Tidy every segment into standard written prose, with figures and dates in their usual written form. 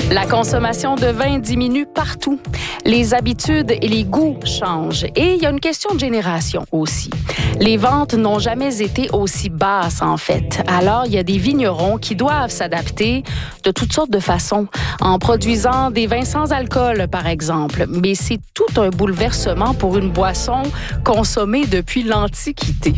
La consommation de vin diminue partout. Les habitudes et les goûts changent. Et il y a une question de génération aussi. Les ventes n'ont jamais été aussi basses, en fait. Alors, il y a des vignerons qui doivent s'adapter de toutes sortes de façons, en produisant des vins sans alcool, par exemple. Mais c'est tout un bouleversement pour une boisson consommée depuis l'Antiquité.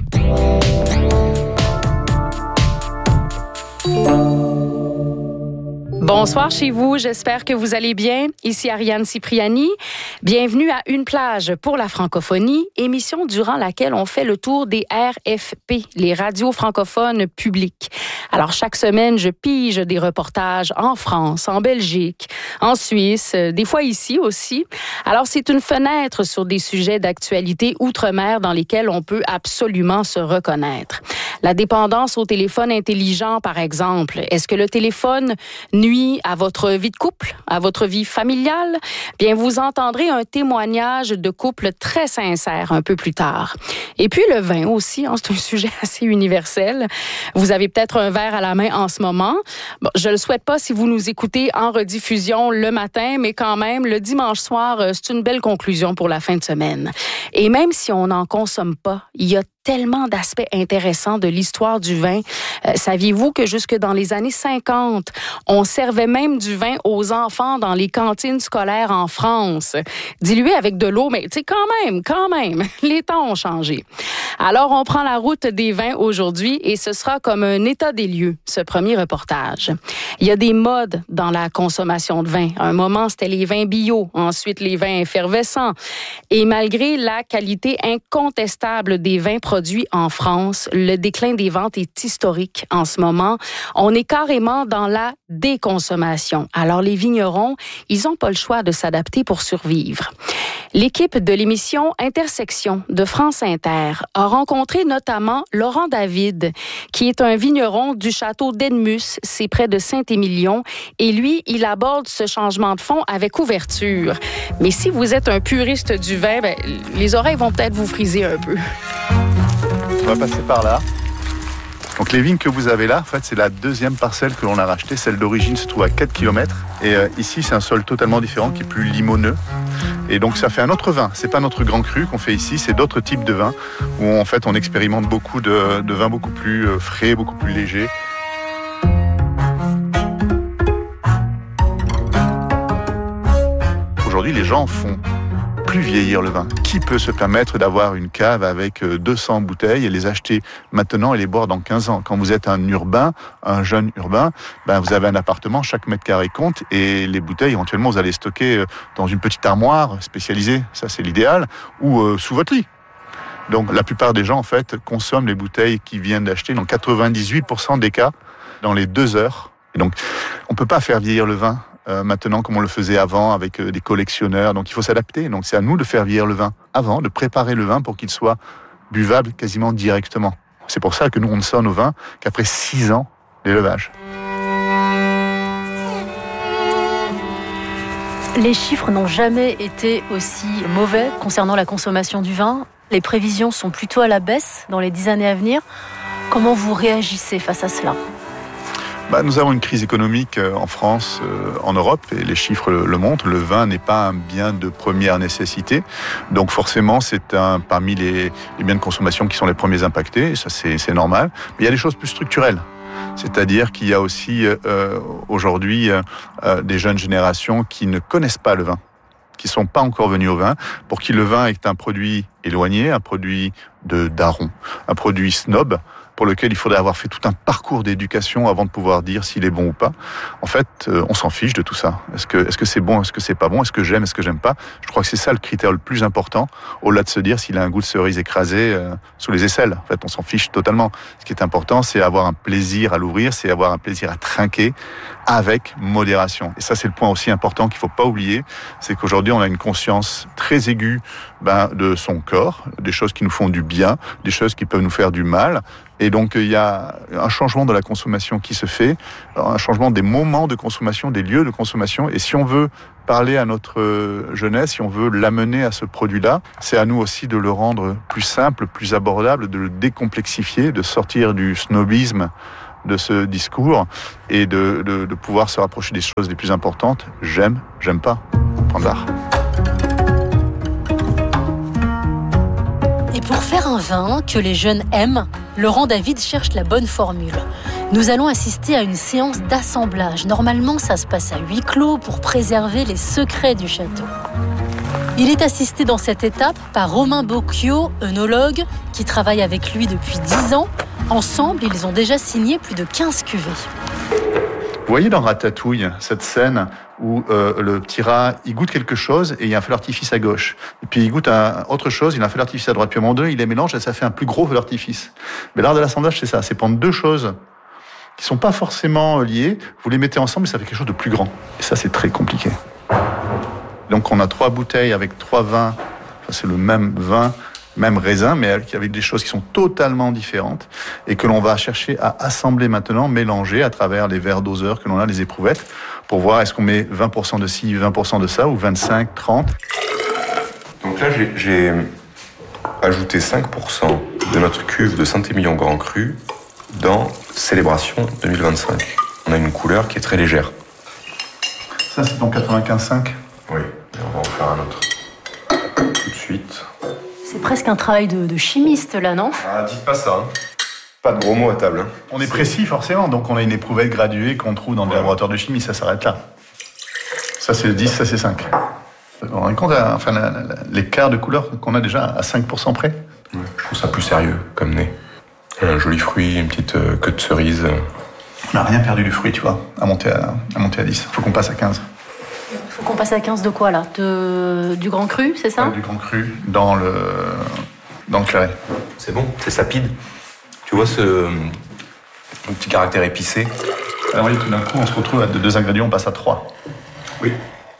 Bonsoir chez vous, j'espère que vous allez bien. Ici Ariane Cipriani. Bienvenue à Une plage pour la francophonie, émission durant laquelle on fait le tour des RFP, les radios francophones publiques. Alors chaque semaine, je pige des reportages en France, en Belgique, en Suisse, des fois ici aussi. Alors c'est une fenêtre sur des sujets d'actualité outre-mer dans lesquels on peut absolument se reconnaître. La dépendance au téléphone intelligent, par exemple. Est-ce que le téléphone nuit à votre vie de couple, à votre vie familiale? Bien, vous entendrez un témoignage de couple très sincère un peu plus tard. Et puis le vin aussi, c'est un sujet assez universel. Vous avez peut-être un verre à la main en ce moment. Bon, je le souhaite pas si vous nous écoutez en rediffusion le matin, mais quand même, le dimanche soir, c'est une belle conclusion pour la fin de semaine. Et même si on n'en consomme pas, il y a tellement d'aspects intéressants de l'histoire du vin. Saviez-vous que jusque dans les années 50, on servait même du vin aux enfants dans les cantines scolaires en France, dilué avec de l'eau, mais tu sais, quand même, les temps ont changé. Alors, on prend la route des vins aujourd'hui et ce sera comme un état des lieux, ce premier reportage. Il y a des modes dans la consommation de vin. Un moment, c'était les vins bio, ensuite les vins effervescents. Et malgré la qualité incontestable des vins produits en France, le déclin des ventes est historique en ce moment. On est carrément dans la déconsommation. Alors, les vignerons, ils n'ont pas le choix de s'adapter pour survivre. L'équipe de l'émission Intersection de France Inter a rencontré notamment Laurent David, qui est un vigneron du château d'Edmus, c'est près de Saint-Émilion, et lui, il aborde ce changement de fond avec ouverture. Mais si vous êtes un puriste du vin, les oreilles vont peut-être vous friser un peu. On va passer par là. Donc les vignes que vous avez là, en fait, c'est la deuxième parcelle que l'on a rachetée. Celle d'origine se trouve à 4 km. Et ici, c'est un sol totalement différent qui est plus limoneux. Et donc ça fait un autre vin. C'est pas notre grand cru qu'on fait ici, c'est d'autres types de vins où en fait on expérimente beaucoup de vins beaucoup plus frais, beaucoup plus légers. Aujourd'hui, les gens font plus vieillir le vin. Qui peut se permettre d'avoir une cave avec 200 bouteilles et les acheter maintenant et les boire dans 15 ans? Quand vous êtes un urbain, un jeune urbain, vous avez un appartement, chaque mètre carré compte et les bouteilles, éventuellement, vous allez stocker dans une petite armoire spécialisée, ça c'est l'idéal, ou sous votre lit. Donc la plupart des gens, en fait, consomment les bouteilles qu'ils viennent d'acheter, dans 98% des cas, dans les 2 heures. Et donc, on ne peut pas faire vieillir le vin maintenant comme on le faisait avant avec des collectionneurs. Donc il faut s'adapter. Donc c'est à nous de faire vieillir le vin avant, de préparer le vin pour qu'il soit buvable quasiment directement. C'est pour ça que nous on ne sonne au vin qu'après 6 ans d'élevage. Les chiffres n'ont jamais été aussi mauvais concernant la consommation du vin. Les prévisions sont plutôt à la baisse dans les 10 années à venir. Comment vous réagissez face à cela ? Nous avons une crise économique en France, en Europe, et les chiffres le montrent. Le vin n'est pas un bien de première nécessité. Donc forcément, c'est parmi les biens de consommation qui sont les premiers impactés. Ça, c'est normal. Mais il y a des choses plus structurelles. C'est-à-dire qu'il y a aussi aujourd'hui des jeunes générations qui ne connaissent pas le vin, qui ne sont pas encore venus au vin, pour qui le vin est un produit éloigné, un produit de daron, un produit snob, pour lequel il faudrait avoir fait tout un parcours d'éducation avant de pouvoir dire s'il est bon ou pas. En fait, on s'en fiche de tout ça. Est-ce que c'est bon, est-ce que c'est pas bon, est-ce que j'aime pas? Je crois que c'est ça le critère le plus important, au-delà de se dire s'il a un goût de cerise écrasée sous les aisselles. En fait, on s'en fiche totalement. Ce qui est important, c'est avoir un plaisir à l'ouvrir, c'est avoir un plaisir à trinquer avec modération. Et ça, c'est le point aussi important qu'il faut pas oublier, c'est qu'aujourd'hui, on a une conscience très aiguë de son corps, des choses qui nous font du bien, des choses qui peuvent nous faire du mal. Et donc, il y a un changement de la consommation qui se fait, un changement des moments de consommation, des lieux de consommation. Et si on veut parler à notre jeunesse, si on veut l'amener à ce produit-là, c'est à nous aussi de le rendre plus simple, plus abordable, de le décomplexifier, de sortir du snobisme de ce discours et de pouvoir se rapprocher des choses les plus importantes. J'aime pas. Point barre. Et pour faire un vin que les jeunes aiment, Laurent David cherche la bonne formule. Nous allons assister à une séance d'assemblage. Normalement, ça se passe à huis clos pour préserver les secrets du château. Il est assisté dans cette étape par Romain Bocchio, œnologue, qui travaille avec lui depuis 10 ans. Ensemble, ils ont déjà signé plus de 15 cuvées. Vous voyez dans Ratatouille, cette scène où le petit rat, il goûte quelque chose et il y a un feu d'artifice à gauche. Et puis il goûte autre chose, il a un feu d'artifice à droite. Puis à un moment donné, il les mélange et ça fait un plus gros feu d'artifice. Mais l'art de l'assemblage, c'est ça. C'est prendre deux choses qui sont pas forcément liées. Vous les mettez ensemble et ça fait quelque chose de plus grand. Et ça, c'est très compliqué. Donc on a 3 bouteilles avec 3 vins. Enfin, c'est le même vin, même raisin, mais avec des choses qui sont totalement différentes et que l'on va chercher à assembler maintenant, mélanger à travers les verres doseurs que l'on a, les éprouvettes, pour voir est-ce qu'on met 20% de ci, 20% de ça, ou 25, 30. Donc là, j'ai ajouté 5% de notre cuve de Saint-Émilion Grand Cru dans Célébration 2025. On a une couleur qui est très légère. Ça, c'est ton 95,5 ? Oui, et on va en faire un autre. Tout de suite. C'est presque un travail de chimiste, là, non ? Ah, dites pas ça. Pas de gros mots à table. On est précis, forcément. Donc, on a une éprouvette graduée qu'on trouve dans le laboratoire de chimie. Ça s'arrête là. Ça, c'est 10, ça, c'est 5. On rend compte l'écart de couleur qu'on a déjà à 5% près. Ouais, je trouve ça plus sérieux, comme nez. Un joli fruit, une petite queue de cerise. On n'a rien perdu du fruit, tu vois, à monter à 10. Il faut qu'on passe à 15. Il faut qu'on passe à 15 de quoi, là ? Du Grand Cru, c'est ça ? Ouais, du Grand Cru dans le claret. C'est bon, c'est sapide. Tu vois ce petit caractère épicé ? Alors oui, tout d'un coup, on se retrouve à 2 ingrédients, on passe à 3. Oui.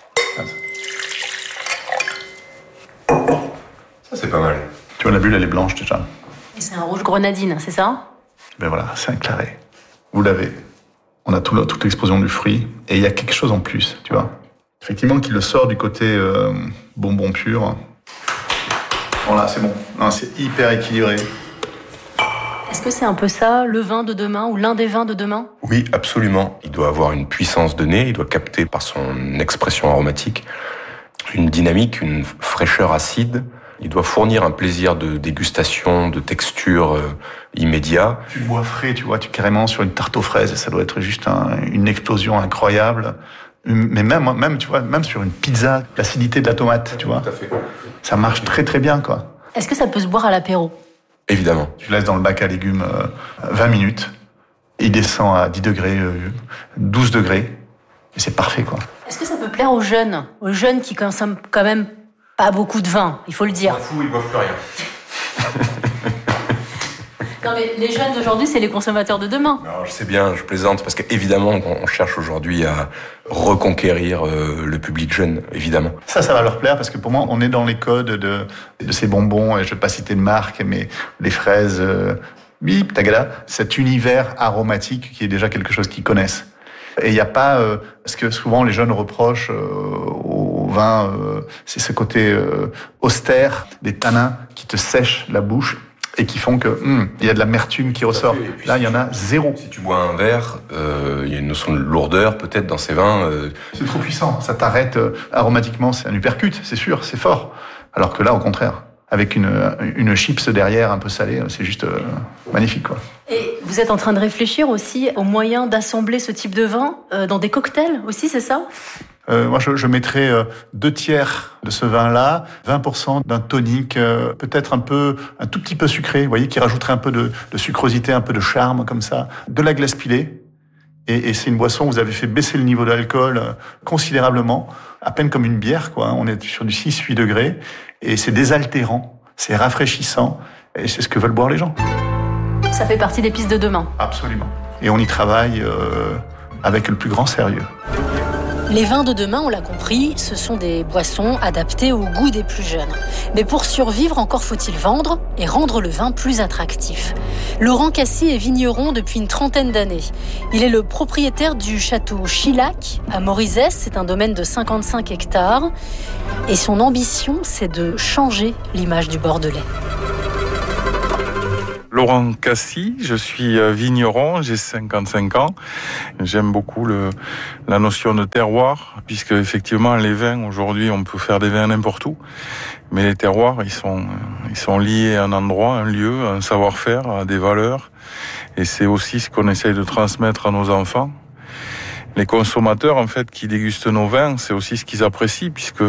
Ça, c'est pas mal. Tu vois, la bulle, elle est blanche déjà. Et c'est un rouge grenadine, c'est ça ? Ben voilà, c'est un claret. Vous l'avez. On a toute l'explosion du fruit. Et il y a quelque chose en plus, tu vois. Effectivement, qui le sort du côté bonbon pur. Voilà, c'est bon. Non, c'est hyper équilibré. Est-ce que c'est un peu ça, le vin de demain, ou l'un des vins de demain ? Oui, absolument. Il doit avoir une puissance de nez, il doit capter par son expression aromatique une dynamique, une fraîcheur acide. Il doit fournir un plaisir de dégustation, de texture immédiat. Tu le bois frais, tu vois, carrément sur une tarte aux fraises, ça doit être juste une explosion incroyable. Mais même, tu vois, même sur une pizza, l'acidité de la tomate, tu vois. Tout à fait. Ça marche très très bien, quoi. Est-ce que ça peut se boire à l'apéro ? Évidemment. Tu laisses dans le bac à légumes 20 minutes, il descend à 10 degrés, 12 degrés, et c'est parfait, quoi. Est-ce que ça peut plaire aux jeunes qui consomment quand même pas beaucoup de vin, il faut le dire. Fou, ils boivent plus rien. Non mais les jeunes d'aujourd'hui, c'est les consommateurs de demain. Alors, je sais bien, je plaisante, parce qu'évidemment, on cherche aujourd'hui à reconquérir le public jeune, évidemment. Ça va leur plaire, parce que pour moi, on est dans les codes de ces bonbons, et je ne vais pas citer de marque, mais les fraises, bip, tagada, cet univers aromatique qui est déjà quelque chose qu'ils connaissent. Et il n'y a pas, parce que souvent les jeunes reprochent au vin, c'est ce côté austère, des tanins qui te sèchent la bouche et qui font que il y a de l'amertume qui ressort. Là, il y en a zéro. Si tu bois un verre, il y a une notion de lourdeur peut-être dans ces vins. C'est trop puissant, ça t'arrête aromatiquement, c'est un uppercut, c'est sûr, c'est fort. Alors que là, au contraire, avec une chips derrière un peu salée, c'est juste magnifique, quoi. Et vous êtes en train de réfléchir aussi aux moyens d'assembler ce type de vin dans des cocktails aussi, c'est ça ? Moi, je mettrais 2 tiers de ce vin-là, 20% d'un tonic, peut-être un tout petit peu sucré, vous voyez, qui rajouterait un peu de sucrosité, un peu de charme, comme ça, de la glace pilée. Et c'est une boisson où vous avez fait baisser le niveau d'alcool considérablement, à peine comme une bière, quoi. On est sur du 6-8 degrés, et c'est désaltérant, c'est rafraîchissant, et c'est ce que veulent boire les gens. Ça fait partie des pistes de demain. Absolument. Et on y travaille avec le plus grand sérieux. Les vins de demain, on l'a compris, ce sont des boissons adaptées au goût des plus jeunes. Mais pour survivre, encore faut-il vendre et rendre le vin plus attractif. Laurent Cassis est vigneron depuis une 30aine d'années. Il est le propriétaire du château Chillac à Morizès. C'est un domaine de 55 hectares. Et son ambition, c'est de changer l'image du Bordelais. Laurent Cassis, je suis vigneron, j'ai 55 ans. J'aime beaucoup la notion de terroir, puisque effectivement les vins, aujourd'hui on peut faire des vins n'importe où, mais les terroirs ils sont liés à un endroit, un lieu, à un savoir-faire, à des valeurs, et c'est aussi ce qu'on essaye de transmettre à nos enfants. Les consommateurs, en fait, qui dégustent nos vins, c'est aussi ce qu'ils apprécient, puisque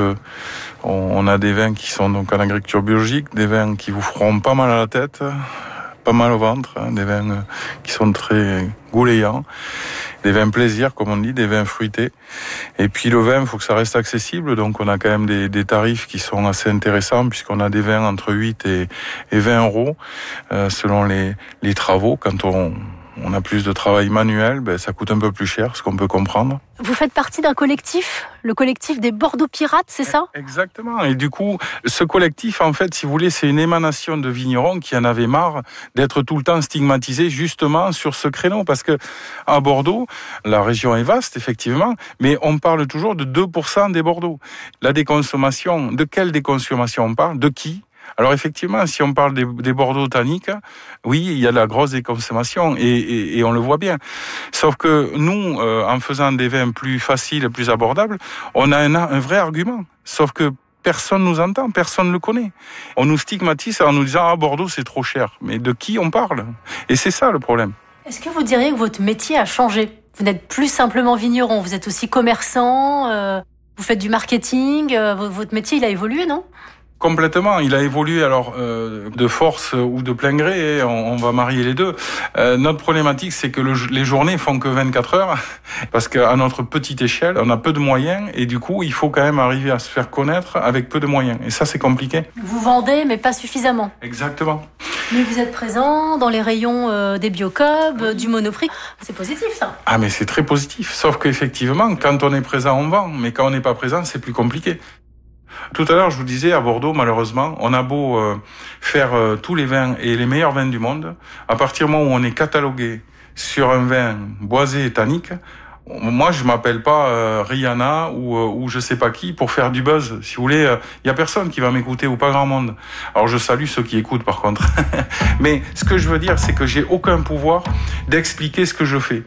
on a des vins qui sont donc en agriculture biologique, des vins qui vous feront pas mal à la tête, pas mal au ventre, des vins qui sont très goulayants, des vins plaisir, comme on dit, des vins fruités. Et puis le vin, il faut que ça reste accessible, donc on a quand même des tarifs qui sont assez intéressants, puisqu'on a des vins entre 8 et 20 euros, selon les travaux. Quand on a plus de travail manuel, ça coûte un peu plus cher, ce qu'on peut comprendre. Vous faites partie d'un collectif, le collectif des Bordeaux Pirates, c'est ça ? Exactement. Et du coup, ce collectif, en fait, si vous voulez, c'est une émanation de vignerons qui en avaient marre d'être tout le temps stigmatisés justement sur ce créneau. Parce que à Bordeaux, la région est vaste, effectivement, mais on parle toujours de 2% des Bordeaux. La déconsommation, de quelle déconsommation on parle ? De qui ? Alors effectivement, si on parle des Bordeaux tanniques, oui, il y a la grosse déconsommation et on le voit bien. Sauf que nous, en faisant des vins plus faciles, plus abordables, on a un vrai argument. Sauf que personne nous entend, personne ne le connaît. On nous stigmatise en nous disant « Ah, Bordeaux, c'est trop cher ». Mais de qui on parle ? Et c'est ça le problème. Est-ce que vous diriez que votre métier a changé ? Vous n'êtes plus simplement vigneron, vous êtes aussi commerçant, vous faites du marketing, votre métier il a évolué, non ? Complètement, il a évolué alors de force ou de plein gré, on va marier les deux. Notre problématique, c'est que les journées font que 24 heures, parce qu'à notre petite échelle, on a peu de moyens, et du coup, il faut quand même arriver à se faire connaître avec peu de moyens. Et ça, c'est compliqué. Vous vendez, mais pas suffisamment. Exactement. Mais vous êtes présent dans les rayons des Biocub, du Monoprix. C'est positif, ça. Ah, mais c'est très positif. Sauf qu'effectivement, quand on est présent, on vend. Mais quand on n'est pas présent, c'est plus compliqué. Tout à l'heure, je vous disais, à Bordeaux, malheureusement, on a beau faire tous les vins et les meilleurs vins du monde, à partir du moment où on est catalogué sur un vin boisé et tannique, moi, je m'appelle pas Rihanna ou je sais pas qui pour faire du buzz. Si vous voulez, il y a personne qui va m'écouter ou pas grand monde. Alors, je salue ceux qui écoutent, par contre. Mais ce que je veux dire, c'est que j'ai aucun pouvoir d'expliquer ce que je fais.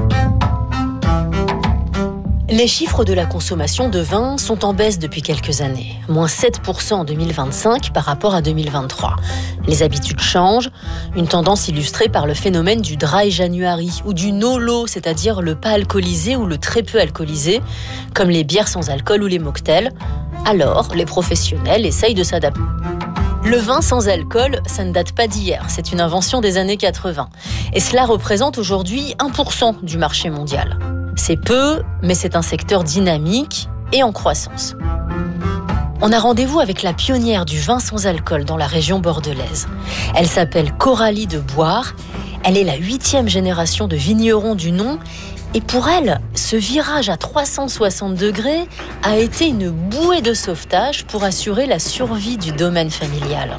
Les chiffres de la consommation de vin sont en baisse depuis quelques années, moins 7% en 2025 par rapport à 2023. Les habitudes changent, une tendance illustrée par le phénomène du dry January ou du no-low, c'est-à-dire le pas alcoolisé ou le très peu alcoolisé, comme les bières sans alcool ou les mocktails. Alors, les professionnels essayent de s'adapter. Le vin sans alcool, ça ne date pas d'hier, c'est une invention des années 80. Et cela représente aujourd'hui 1% du marché mondial. C'est peu, mais c'est un secteur dynamique et en croissance. On a rendez-vous avec la pionnière du vin sans alcool dans la région bordelaise. Elle s'appelle Coralie de Boire. Elle est la 8e génération de vignerons du nom. Et pour elle, ce virage à 360 degrés a été une bouée de sauvetage pour assurer la survie du domaine familial.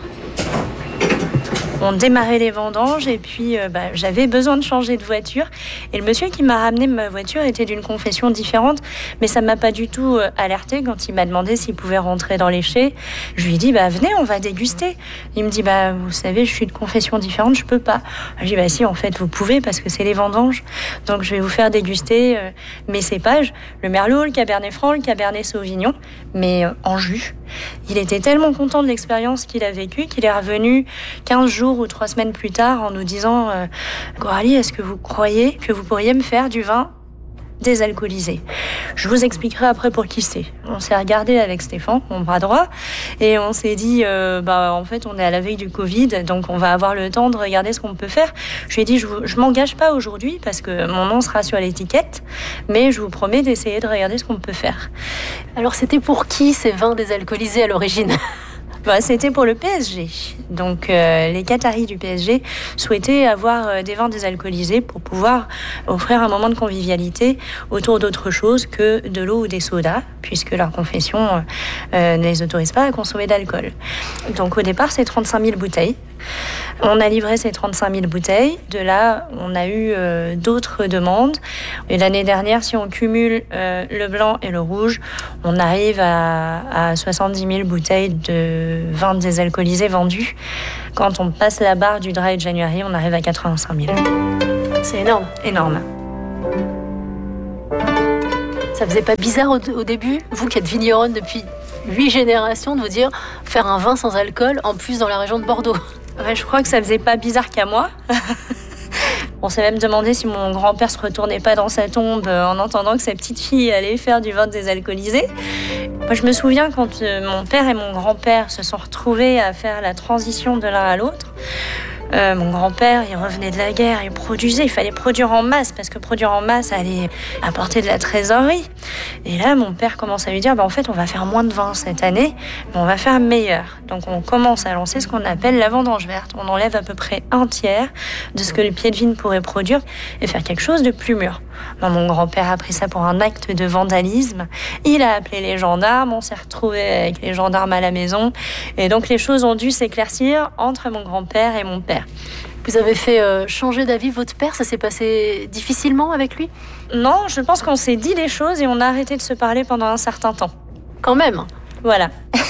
On démarrait les vendanges et puis j'avais besoin de changer de voiture. Et le monsieur qui m'a ramené ma voiture était d'une confession différente, mais ça m'a pas du tout alerté quand il m'a demandé s'il pouvait rentrer dans les chais. Je lui ai dit venez, on va déguster. Il me dit vous savez, je suis de confession différente, je peux pas. Je lui ai dit si, en fait vous pouvez parce que c'est les vendanges. Donc je vais vous faire déguster mes cépages, le merlot, le cabernet franc, le cabernet sauvignon, mais en jus. Il était tellement content de l'expérience qu'il a vécue qu'il est revenu 15 jours ou 3 semaines plus tard en nous disant Coralie, est-ce que vous croyez que vous pourriez me faire du vin désalcoolisé ? Je vous expliquerai après pour qui c'est. On s'est regardé avec Stéphane, mon bras droit, et on s'est dit en fait on est à la veille du Covid, donc on va avoir le temps de regarder ce qu'on peut faire. Je lui ai dit je m'engage pas aujourd'hui parce que mon nom sera sur l'étiquette, mais je vous promets d'essayer de regarder ce qu'on peut faire. Alors c'était pour qui ces vins désalcoolisés à l'origine ? C'était pour le PSG. Donc les Qataris du PSG souhaitaient avoir des vins désalcoolisés pour pouvoir offrir un moment de convivialité autour d'autre chose que de l'eau ou des sodas, puisque leur confession ne les autorise pas à consommer d'alcool. Donc au départ, c'est 35 000 bouteilles On a livré ces 35 000 bouteilles. De là, on a eu d'autres demandes. Et l'année dernière, si on cumule le blanc et le rouge, on arrive à 70 000 bouteilles de vin désalcoolisé vendues. Quand on passe la barre du Dry January, on arrive à 85 000. C'est énorme. Énorme. Ça faisait pas bizarre au début, vous qui êtes vigneronne depuis 8 générations, de vous dire faire un vin sans alcool, en plus dans la région de Bordeaux? Ouais, je crois que ça faisait pas bizarre qu'à moi. On s'est même demandé si mon grand-père se retournait pas dans sa tombe en entendant que sa petite fille allait faire du vin désalcoolisé. Moi, je me souviens quand mon père et mon grand-père se sont retrouvés à faire la transition de l'un à l'autre. Mon grand-père, il revenait de la guerre, il produisait, il fallait produire en masse, parce que produire en masse allait apporter de la trésorerie. Et là, mon père commence à lui dire, en fait, on va faire moins de vin cette année, mais on va faire meilleur. Donc, on commence à lancer ce qu'on appelle la vendange verte. On enlève à peu près un tiers de ce que le pied de vigne pourrait produire et faire quelque chose de plus mûr. Mon grand-père a pris ça pour un acte de vandalisme. Il a appelé les gendarmes, on s'est retrouvés avec les gendarmes à la maison. Et donc, les choses ont dû s'éclaircir entre mon grand-père et mon père. Vous avez fait changer d'avis votre père? Ça s'est passé difficilement avec lui? Non, je pense qu'on s'est dit les choses et on a arrêté de se parler pendant un certain temps. Quand même. Voilà.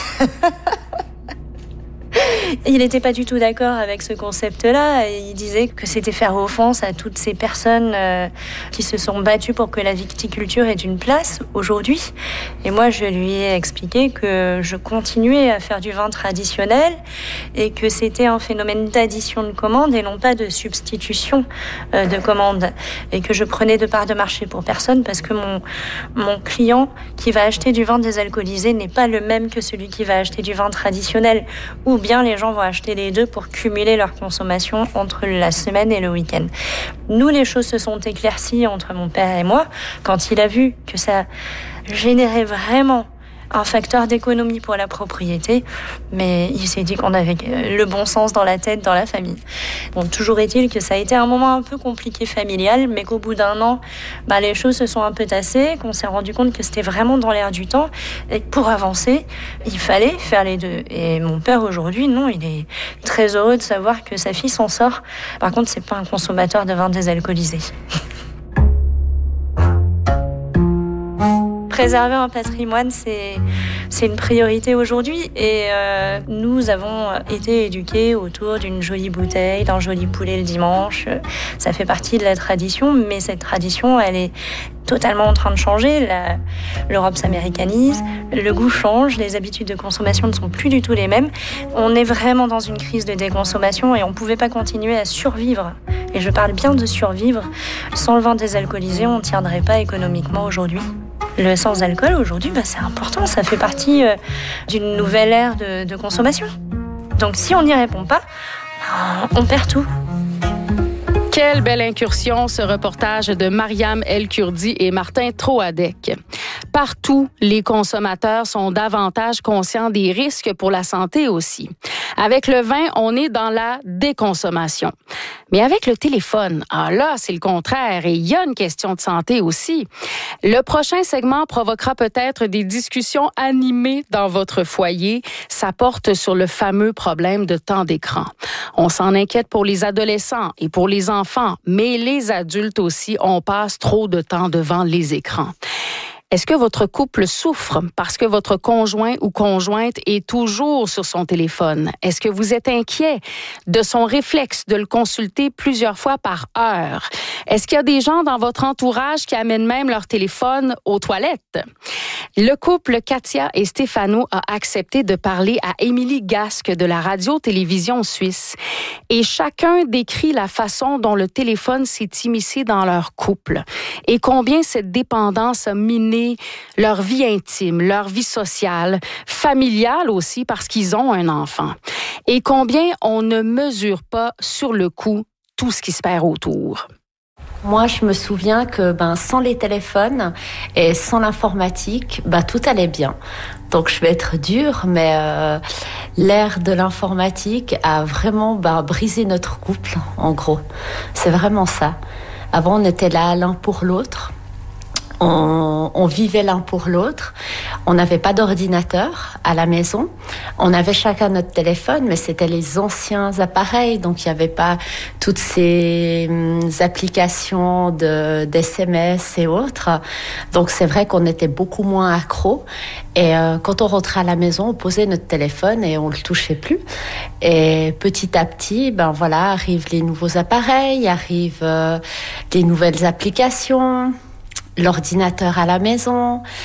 Il n'était pas du tout d'accord avec ce concept-là. Il disait que c'était faire offense à toutes ces personnes qui se sont battues pour que la viticulture ait une place aujourd'hui. Et moi, je lui ai expliqué que je continuais à faire du vin traditionnel et que c'était un phénomène d'addition de commandes et non pas de substitution de commandes. Et que je prenais de part de marché pour personne parce que mon client qui va acheter du vin désalcoolisé n'est pas le même que celui qui va acheter du vin traditionnel. Ou bien les gens vont acheter les deux pour cumuler leur consommation entre la semaine et le week-end. Nous, les choses se sont éclaircies entre mon père et moi quand il a vu que ça générait vraiment un facteur d'économie pour la propriété, mais il s'est dit qu'on avait le bon sens dans la tête, dans la famille. Bon, toujours est-il que ça a été un moment un peu compliqué familial, mais qu'au bout d'un an, les choses se sont un peu tassées, qu'on s'est rendu compte que c'était vraiment dans l'air du temps, et que pour avancer, il fallait faire les deux. Et mon père, aujourd'hui, non, il est très heureux de savoir que sa fille s'en sort. Par contre, c'est pas un consommateur de vin désalcoolisé. Préserver un patrimoine, c'est une priorité aujourd'hui et nous avons été éduqués autour d'une jolie bouteille, d'un joli poulet le dimanche. Ça fait partie de la tradition, mais cette tradition, elle est totalement en train de changer. L'Europe s'américanise, le goût change, les habitudes de consommation ne sont plus du tout les mêmes. On est vraiment dans une crise de déconsommation et on ne pouvait pas continuer à survivre. Et je parle bien de survivre. Sans le vin désalcoolisé, on ne tiendrait pas économiquement aujourd'hui. Le sans-alcool, aujourd'hui, c'est important. Ça fait partie d'une nouvelle ère de consommation. Donc si on n'y répond pas, on perd tout. Quelle belle incursion, ce reportage de Mariam El-Kurdi et Martin Troadec. Partout, les consommateurs sont davantage conscients des risques pour la santé aussi. Avec le vin, on est dans la déconsommation. Mais avec le téléphone, là, c'est le contraire et il y a une question de santé aussi. Le prochain segment provoquera peut-être des discussions animées dans votre foyer. Ça porte sur le fameux problème de temps d'écran. On s'en inquiète pour les adolescents et pour les enfants, mais les adultes aussi, on passe trop de temps devant les écrans. Est-ce que votre couple souffre parce que votre conjoint ou conjointe est toujours sur son téléphone? Est-ce que vous êtes inquiet de son réflexe de le consulter plusieurs fois par heure? Est-ce qu'il y a des gens dans votre entourage qui amènent même leur téléphone aux toilettes? Le couple Katia et Stéphano a accepté de parler à Émilie Gasque de la radio-télévision suisse. Et chacun décrit la façon dont le téléphone s'est immiscé dans leur couple et combien cette dépendance a miné leur vie intime, leur vie sociale, familiale aussi parce qu'ils ont un enfant. Et combien on ne mesure pas sur le coup tout ce qui se perd autour. Moi, je me souviens que sans les téléphones et sans l'informatique, tout allait bien. Donc, je vais être dure, mais l'ère de l'informatique a vraiment brisé notre couple, en gros. C'est vraiment ça. Avant, on était là l'un pour l'autre. On vivait l'un pour l'autre. On n'avait pas d'ordinateur à la maison. On avait chacun notre téléphone, mais c'était les anciens appareils, donc il n'y avait pas toutes ces applications d'SMS et autres. Donc c'est vrai qu'on était beaucoup moins accro. Et quand on rentrait à la maison, on posait notre téléphone et on le touchait plus. Et petit à petit, arrivent les nouveaux appareils, arrivent les nouvelles applications, l'ordinateur à la maison.